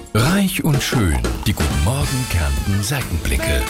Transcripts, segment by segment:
Reich und schön, die Guten Morgen Kärnten Seitenblicke.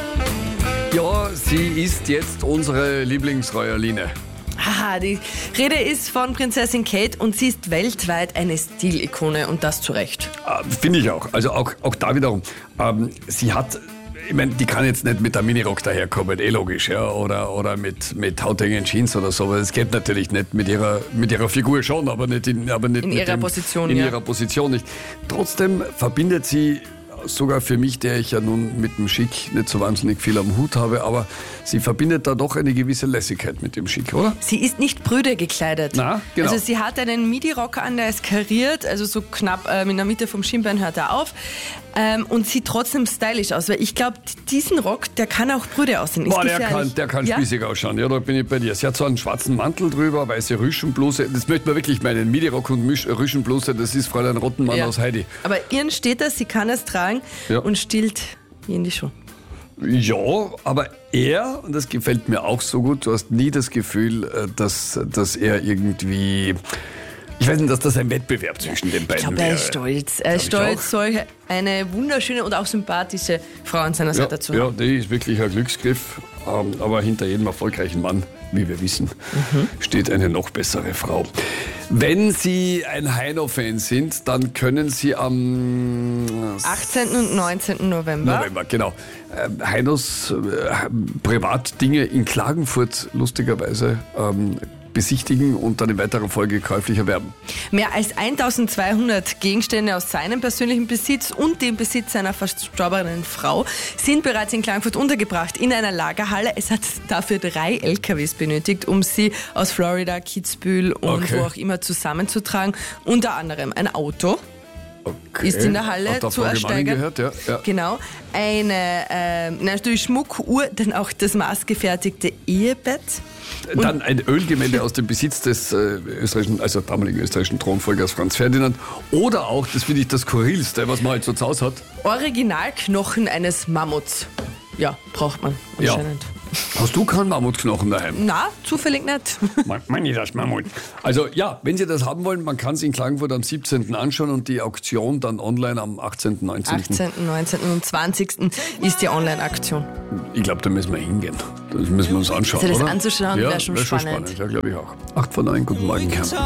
Ja, sie ist jetzt unsere Lieblingsroyaline. Haha, die Rede ist von Prinzessin Kate und sie ist weltweit eine Stilikone und das zu Recht. Finde ich auch. Also auch da wiederum. Sie hat, ich meine, die kann jetzt nicht mit einem Minirock daherkommen, logisch, ja, oder mit hautengen Jeans oder so, aber es geht natürlich nicht mit ihrer Figur schon, aber nicht in ihrer Position, in ja. ihrer Position nicht. Trotzdem verbindet sie, sogar für mich, der ich ja nun mit dem Schick nicht so wahnsinnig viel am Hut habe, aber sie verbindet da doch eine gewisse Lässigkeit mit dem Schick, oder? Sie ist nicht prüde gekleidet. Na, genau. Also sie hat einen Midi-Rock an, der ist kariert, also so knapp in der Mitte vom Schienbein hört er auf und sieht trotzdem stylisch aus, weil ich glaube, diesen Rock, der kann auch prüde aussehen. Boah, der kann ja? spießig ausschauen, ja, da bin ich bei dir. Sie hat so einen schwarzen Mantel drüber, weiße Rüschenbluse, das möchte man wirklich meinen, Midi-Rock und Rüschenbluse, das ist Fräulein Rottenmann aus Heidi. Aber ihren steht das, sie kann es tragen und stillt wie in die Schuhe. Ja, aber er, und das gefällt mir auch so gut, du hast nie das Gefühl, dass er irgendwie, ich weiß nicht, dass das ein Wettbewerb zwischen den beiden Ich glaube, er ist stolz. Er ist stolz, solche eine wunderschöne und auch sympathische Frau an seiner Seite zu haben. Ja, die ist wirklich ein Glücksgriff, aber hinter jedem erfolgreichen Mann, wie wir wissen, steht eine noch bessere Frau. Wenn Sie ein Heino-Fan sind, dann können Sie am 18. und 19. November, genau. Heinos Privatdinge in Klagenfurt lustigerweise besichtigen und dann in weiterer Folge käuflich erwerben. mehr als 1200 Gegenstände aus seinem persönlichen Besitz und dem Besitz seiner verstorbenen Frau sind bereits in Klagenfurt untergebracht in einer Lagerhalle. Es hat dafür 3 LKWs benötigt, um sie aus Florida, Kitzbühel und wo auch immer zusammenzutragen. Unter anderem ein Auto. Okay. Ist in der Halle Hat der zu Frau Gemahlin ersteigern. gehört, ja. Genau. Natürlich Schmuckuhr, dann auch das maßgefertigte Ehebett. Dann ein Ölgemälde aus dem Besitz des damaligen österreichischen Thronfolgers Franz Ferdinand. Oder auch, das finde ich das Skurrilste, was man halt so zu Hause hat. Originalknochen eines Mammuts. Ja, braucht man anscheinend. Hast du keinen Mammutknochen daheim? Na, zufällig nicht. Meine das Mammut. Also ja, wenn Sie das haben wollen, man kann es in Klagenfurt am 17. anschauen und die Auktion dann online am 18., 19. 18., 19. und 20. ist die Online-Aktion. Ich glaube, da müssen wir hingehen. Das müssen wir uns anschauen, Also das oder? anzuschauen wäre schon spannend. Ja, glaube ich auch. 8 von 9, guten Morgen, Kärnten.